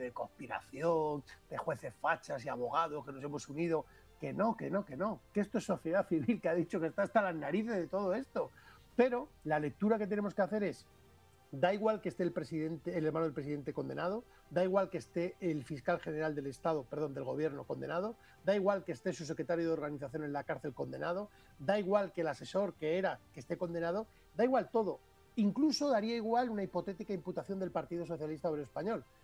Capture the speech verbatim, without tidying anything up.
de conspiración, de jueces fachas y abogados que nos hemos unido. Que no, que no, que no, que esto es sociedad civil que ha dicho que está hasta las narices de todo esto. Pero la lectura que tenemos que hacer es, da igual que esté el presidente, el hermano del presidente condenado, da igual que esté el fiscal general del Estado, perdón, del gobierno condenado, da igual que esté su secretario de organización en la cárcel condenado, da igual que el asesor que era que esté condenado, da igual todo. Incluso daría igual una hipotética imputación del Partido Socialista Obrero Español.